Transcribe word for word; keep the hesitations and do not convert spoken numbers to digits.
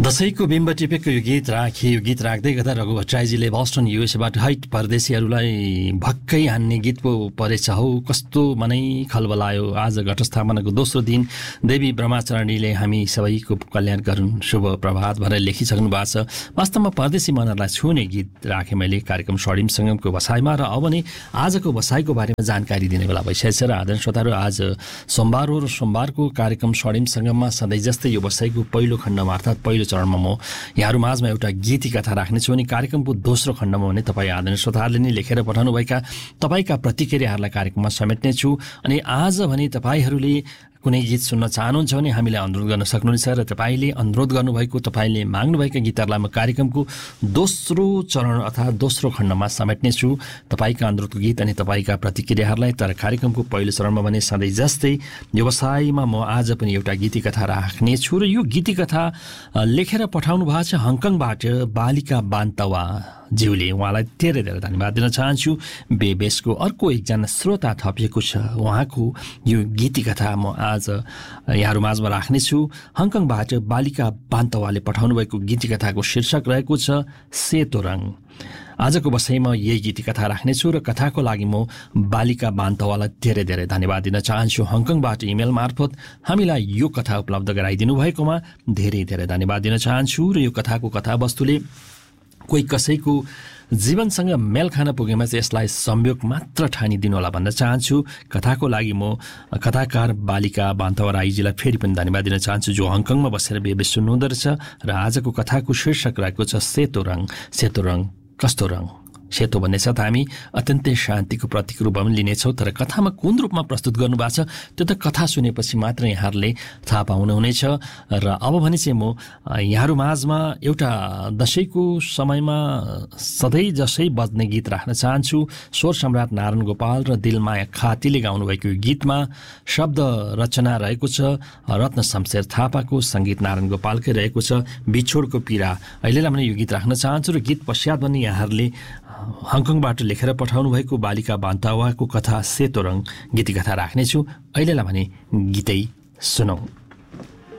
दशैंको बिम्ब टिपेको यो गीत राखे यो गीत राख्दै गर्दा रघु भट्टराईजीले बस्टन युएसएबाट हैट परदेशीहरूलाई भक्कै हान्ने गीत पो परेछ हौ, कस्तो मनै खलबलायो। आज घटस्थापनाको दोस्रो दिन देवी ब्रह्मचारिणीले हामी सबैको कल्याण गरून्, शुभ प्रभात भनेर लेखिसक्नु भएको छ। वास्तवमा परदेशी मनहरूलाई छुने गीत राखेँ मैले कार्यक्रम स्वर्णिम सङ्गमको बसाइमा। र अब भने आजको बसाइको बारेमा जानकारी दिने बेला भइसकेको छ। र आदरणीय श्रोताहरू, आज सोमबार हो र सोमबारको कार्यक्रम स्वर्णिम सङ्गममा सधैँ जस्तै यो बसाइको पहिलो खण्डमा अर्थात् पहिलो चरणमा म यहाँहरू माझमा एउटा गीती कथा राख्नेछु अनि कार्यक्रमको दोस्रो खण्डमा भने तपाईँ आदरणीय श्रोताहरूले नै लेखेर पठाउनुभएका तपाईँका प्रतिक्रियाहरूलाई कार्यक्रममा समेट्नेछु। अनि आज भने तपाईँहरूले कुनै गीत सुन्न चाहनुहुन्छ भने हामीलाई अनुरोध गर्न सक्नुहुनेछ र तपाईँले अनुरोध गर्नुभएको तपाईँले माग्नुभएका गीतहरूलाई म कार्यक्रमको दोस्रो चरण अर्थात् दोस्रो खण्डमा समेट्नेछु तपाईँका अनुरोधको गीत अनि तपाईँका प्रतिक्रियाहरूलाई। तर कार्यक्रमको पहिलो चरणमा भने सधैँ जस्तै व्यवसायमा म आज पनि एउटा गीती कथा राख्नेछु र यो गीती कथा लेखेर पठाउनु भएको छ हङकङबाट बालिका बान्तवा ज्यूले। उहाँलाई धेरै धेरै धन्यवाद दिन चाहन्छु। बेबेसको अर्को एकजना श्रोता थपिएको छ, उहाँको यो गीती कथा म आज यहाँहरू माझमा राख्नेछु। हङकङबाट बालिका बान्तवाले पठाउनु भएको गीती कथाको शीर्षक रहेको छ सेतो रङ। आजको बसाइमा यही गीती कथा राख्नेछु र कथाको लागि म बालिका बान्तवालाई धेरै धेरै धन्यवाद दिन चाहन्छु। हङकङबाट इमेल मार्फत हामीलाई यो कथा उपलब्ध गराइदिनु भएकोमा धेरै धेरै धन्यवाद दिन चाहन्छु। र यो कथाको कथावस्तुले कोही कसैको जीवनसँग मेल खान पुगेमा चाहिँ यसलाई संयोग मात्र ठानिदिनु होला भन्न चाहन्छु। कथाको लागि म कथाकार बालिका बान्तवा राईजीलाई फेरि पनि धन्यवाद दिन चाहन्छु, जो हङकङमा बसेर बेबेस सुन्नुहुँदो रहेछ। र आजको कथाको शीर्षक रहेको छ सेतो रङ। सेतो रङ कस्तो रङ? सेतो भन्ने साथ हामी अत्यन्तै शान्तिको प्रतीक रूपमा पनि लिनेछौँ। तर कथामा कुन रूपमा प्रस्तुत गर्नुभएको छ त्यो त कथा सुनेपछि मात्र यहाँहरूले थाहा पाउनुहुनेछ। र अब भने चाहिँ म यहाँहरू माझमा एउटा दशैंको समयमा सधैँ जसै बज्ने गीत राख्न चाहन्छु। स्वर सम्राट नारायण गोपाल र दिलमाया खातीले गाउनुभएको यो गीतमा शब्द रचना रहेको छ रत्न शमशेर थापाको, सङ्गीत नारायण गोपालकै रहेको छ बिछोडको पीडा। अहिलेलाई भने यो गीत राख्न चाहन्छु र गीत पश्चात पनि यहाँहरूले हङकङबाट लेखेर पठाउनु भएको बालिका बान्तवाको कथा सेतो रङ गीती कथा राख्नेछु। अहिलेलाई भने गीतै सुनौँ।